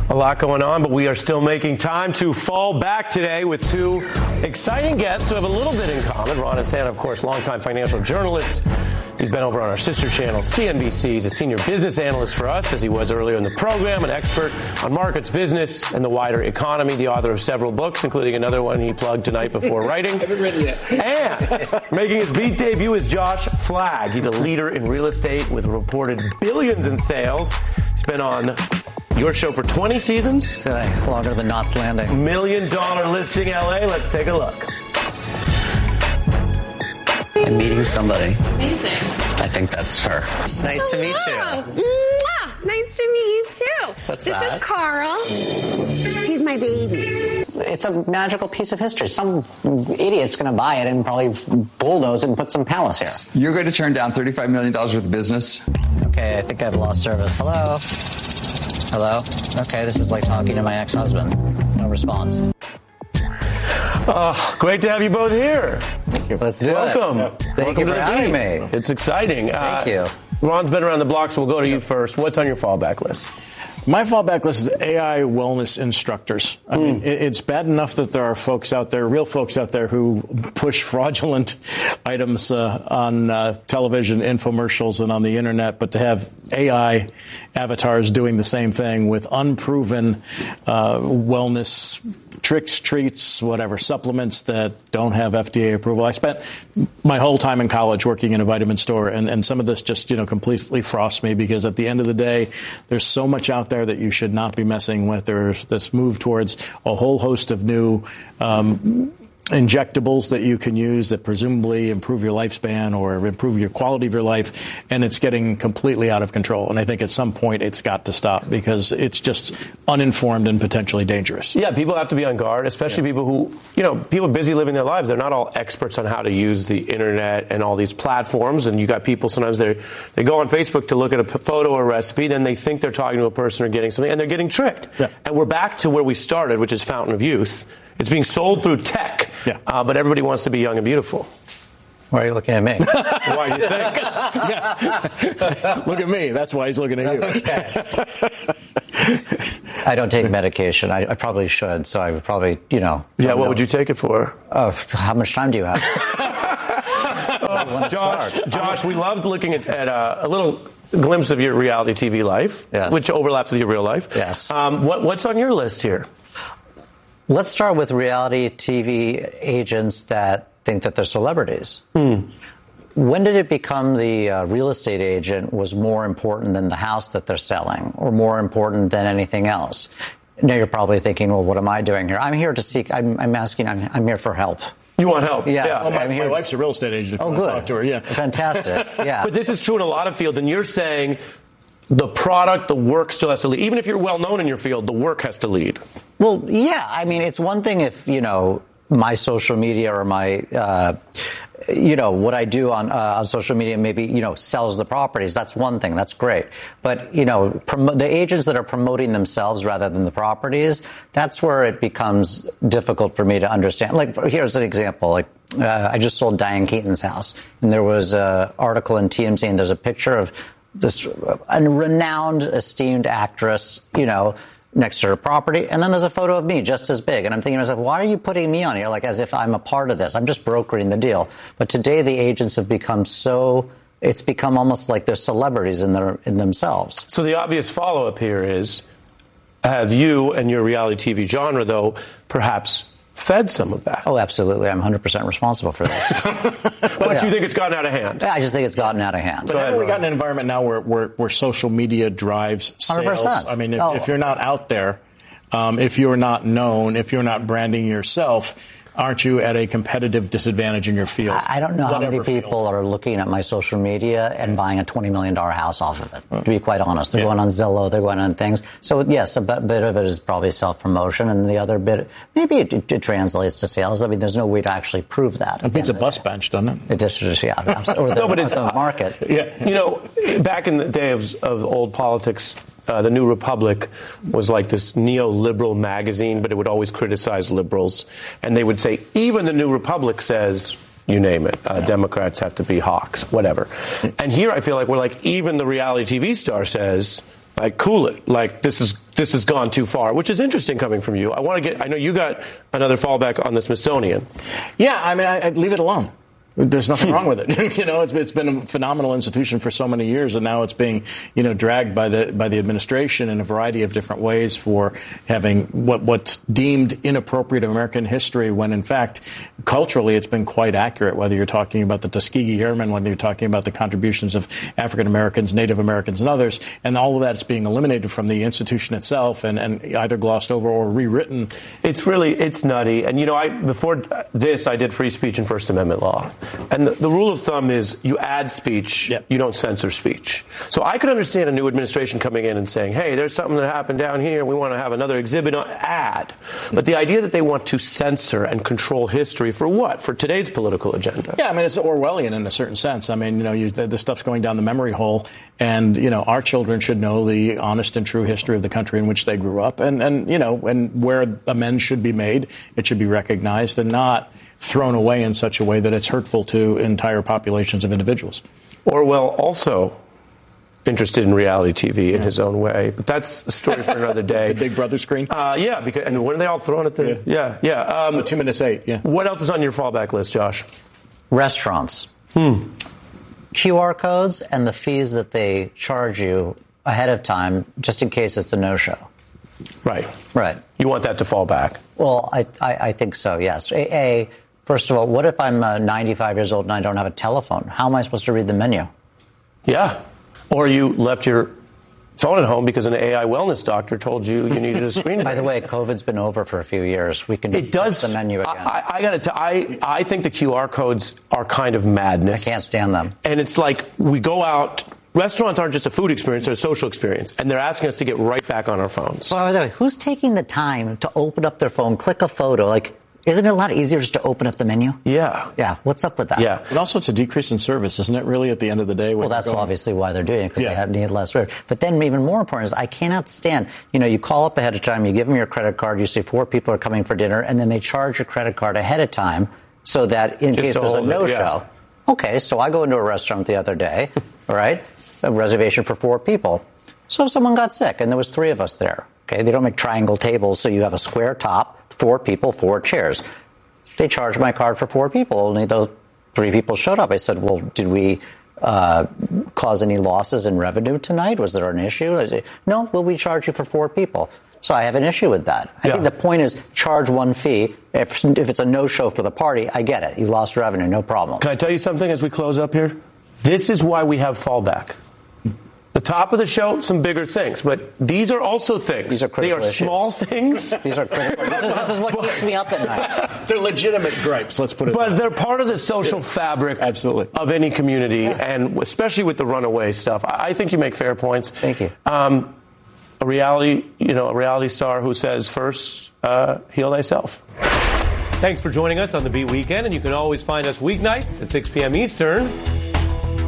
A lot going on, but we are still making time to fall back today with two exciting guests who have a little bit in common. Ron Insana, of course, longtime financial journalist. He's been over on our sister channel, CNBC. He's a senior business analyst for us, as he was earlier in the program, an expert on markets, business, and the wider economy, the author of several books, including another one he plugged tonight before writing. I haven't written yet. And making his beat debut is Josh Flagg. He's a leader in real estate with reported billions in sales. He's been on your show for 20 seasons. Longer than Knots Landing. $1 Million Listing LA. Let's take a look. I'm meeting somebody. Amazing. I think that's her. It's nice to meet you. Mwah! Nice to meet you, too. What's this that? is Carl. He's my baby. It's a magical piece of history. Some idiot's going to buy it and probably bulldoze it and put some palace here. You're going to turn down $35 million worth of business? Okay, I think I've lost service. Hello? Hello? Okay, this is like talking to my ex-husband. No response. Great to have you both here. Thank you. Let's do Welcome. it. Thank Welcome you to for the having beat. me. It's exciting. Thank you. Ron's been around the block, so we'll go to you first. What's on your fallback list? My fallback list is AI wellness instructors. I mean, it's bad enough that there are folks out there, real folks out there, who push fraudulent items on television, infomercials, and on the internet. But to have AI avatars doing the same thing with unproven wellness tricks, treats, whatever, supplements that don't have FDA approval. I spent my whole time in college working in a vitamin store, and some of this just, completely frosts me, because at the end of the day, there's so much out there that you should not be messing with. There's this move towards a whole host of new injectables that you can use that presumably improve your lifespan or improve your quality of your life, and it's getting completely out of control. And I think at some point it's got to stop, because it's just uninformed and potentially dangerous. Yeah, people have to be on guard, especially people who, people busy living their lives. They're not all experts on how to use the internet and all these platforms. And you got people, sometimes they go on Facebook to look at a photo or recipe, then they think they're talking to a person or getting something, and they're getting tricked. Yeah. And we're back to where we started, which is Fountain of Youth. It's being sold through tech, but everybody wants to be young and beautiful. Why are you looking at me? Why do you think? Look at me. That's why he's looking at you. Okay. I don't take medication. I probably should, so I would probably, Yeah, what would you take it for? How much time do you have? Josh, we loved looking at a little glimpse of your reality TV life, which overlaps with your real life. Yes. What's on your list here? Let's start with reality TV agents that think that they're celebrities. When did it become the real estate agent was more important than the house that they're selling, or more important than anything else? Now you're probably thinking, well, what am I doing here? I'm here to seek, I'm here for help. You want help? Yes. Yeah. Oh, my wife's a real estate agent. If you want to talk to her, yeah. Fantastic. Yeah. But this is true in a lot of fields, and you're saying the product, the work still has to lead. Even if you're well known in your field, the work has to lead. Well, yeah. I mean, it's one thing if, my social media or my, what I do on social media maybe, sells the properties. That's one thing. That's great. But, the agents that are promoting themselves rather than the properties, that's where it becomes difficult for me to understand. Like, here's an example. Like, I just sold Diane Keaton's house, and there was an article in TMZ, and there's a picture of this a renowned, esteemed actress, next to her property, and then there's a photo of me just as big, and I'm thinking to myself, why are you putting me on here, like as if I'm a part of this? I'm just brokering the deal. But today the agents have become it's become almost like they're celebrities in themselves. So the obvious follow-up here is, have you and your reality TV genre, though, perhaps fed some of that? Oh, absolutely. I'm 100% responsible for this. But you think it's gotten out of hand? I just think it's gotten out of hand. But haven't we got an environment now where social media drives sales? 100%. I mean, if you're not out there, if you're not known, if you're not branding yourself, aren't you at a competitive disadvantage in your field? I don't know how many people are looking at my social media and buying a $20 million house off of it, to be quite honest. They're going on Zillow, they're going on things. So, yes, a bit of it is probably self-promotion, and the other bit, maybe it translates to sales. I mean, there's no way to actually prove that. It beats a bus bench, doesn't it? It just, or the market. Yeah. Back in the day of old politics, the New Republic was like this neoliberal magazine, but it would always criticize liberals. And they would say, even the New Republic says, you name it, Democrats have to be hawks, whatever. And here I feel like we're like, even the reality TV star says, Like, cool it. Like, this has gone too far, which is interesting coming from you. I know you got another fallback on the Smithsonian. Yeah, I mean, I'd leave it alone. There's nothing wrong with it. You know, it's been a phenomenal institution for so many years, and now it's being, dragged by the administration in a variety of different ways for having what's deemed inappropriate American history, when in fact, culturally, it's been quite accurate. Whether you're talking about the Tuskegee Airmen, whether you're talking about the contributions of African Americans, Native Americans, and others, and all of that is being eliminated from the institution itself and either glossed over or rewritten. It's nutty. And before this, I did free speech and First Amendment law. And the rule of thumb is you add speech, you don't censor speech. So I could understand a new administration coming in and saying, hey, there's something that happened down here. We want to have another exhibit on add. But the idea that they want to censor and control history for what? For today's political agenda. Yeah, I mean, it's Orwellian in a certain sense. I mean, the stuff's going down the memory hole. And, our children should know the honest and true history of the country in which they grew up. And where amends should be made, it should be recognized and not thrown away in such a way that it's hurtful to entire populations of individuals. Orwell also interested in reality TV in his own way, but that's a story for another day. The Big Brother screen? And when are they all thrown at the... Yeah. 2 minutes 8, yeah. What else is on your fallback list, Josh? Restaurants. QR codes and the fees that they charge you ahead of time, just in case it's a no-show. Right. You want that to fall back? Well, I think so, yes. First of all, what if I'm 95 years old and I don't have a telephone? How am I supposed to read the menu? Yeah. Or you left your phone at home because an AI wellness doctor told you needed a screen. By the way, COVID's been over for a few years. We can use the menu again. I got to tell I think the QR codes are kind of madness. I can't stand them. And it's like we go out. Restaurants aren't just a food experience, they're a social experience. And they're asking us to get right back on our phones. By the way, who's taking the time to open up their phone, click a photo? Like, isn't it a lot easier just to open up the menu? Yeah. Yeah. What's up with that? Yeah. And also, it's a decrease in service, isn't it, really, at the end of the day? Well, that's obviously why they're doing it, because they need less service. But then even more important is I cannot stand, you call up ahead of time, you give them your credit card, you say 4 people are coming for dinner, and then they charge your credit card ahead of time so that in case there's a no-show. Okay, so I go into a restaurant the other day, all right, a reservation for 4 people. So someone got sick, and there was 3 of us there. Okay, they don't make triangle tables, so you have a square top, 4 people, 4 chairs. They charged my card for 4 people. Only those 3 people showed up. I said, well, did we cause any losses in revenue tonight? Was there an issue? I said, no, well, we charge you for 4 people. So I have an issue with that. I think the point is charge one fee. If it's a no-show for the party, I get it. You lost revenue, no problem. Can I tell you something as we close up here? This is why we have fallback. The top of the show, some bigger things, but these are also things. These are critical issues. Small things. These are critical. This is what keeps me up at night. They're legitimate gripes, let's put it that way. But they're part of the social fabric of any community, and especially with the runaway stuff. I think you make fair points. Thank you. A reality star who says, first, heal thyself. Thanks for joining us on The Beat Weekend, and you can always find us weeknights at 6 p.m. Eastern